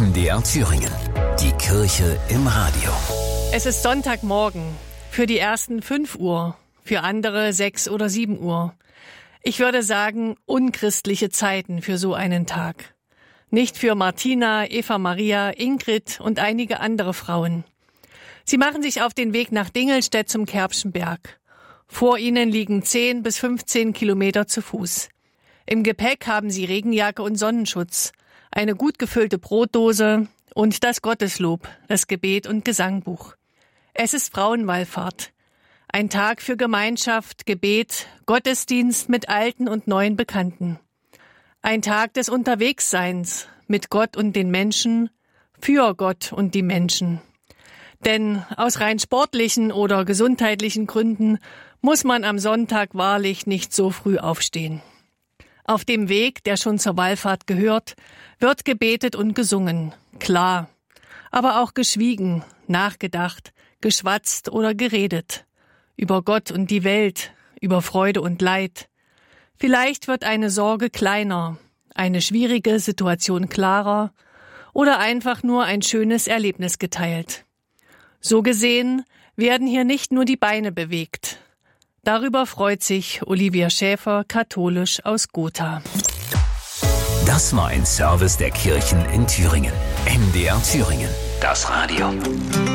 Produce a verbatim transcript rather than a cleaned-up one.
M D R Thüringen. Die Kirche im Radio. Es ist Sonntagmorgen. Für die ersten fünf Uhr, für andere sechs oder sieben Uhr. Ich würde sagen, unchristliche Zeiten für so einen Tag. Nicht für Martina, Eva Maria, Ingrid und einige andere Frauen. Sie machen sich auf den Weg nach Dingelstedt zum Kerbschen Berg. Vor ihnen liegen zehn bis fünfzehn Kilometer zu Fuß. Im Gepäck haben sie Regenjacke und Sonnenschutz, eine gut gefüllte Brotdose und das Gotteslob, das Gebet und Gesangbuch. Es ist Frauenwallfahrt. Ein Tag für Gemeinschaft, Gebet, Gottesdienst mit alten und neuen Bekannten. Ein Tag des Unterwegsseins mit Gott und den Menschen, für Gott und die Menschen. Denn aus rein sportlichen oder gesundheitlichen Gründen muss man am Sonntag wahrlich nicht so früh aufstehen. Auf dem Weg, der schon zur Wallfahrt gehört, wird gebetet und gesungen, klar, aber auch geschwiegen, nachgedacht, geschwatzt oder geredet, über Gott und die Welt, über Freude und Leid. Vielleicht wird eine Sorge kleiner, eine schwierige Situation klarer oder einfach nur ein schönes Erlebnis geteilt. So gesehen werden hier nicht nur die Beine bewegt. Darüber freut sich Olivia Schäfer, katholisch aus Gotha. Das war ein Service der Kirchen in Thüringen. M D R Thüringen. Das Radio.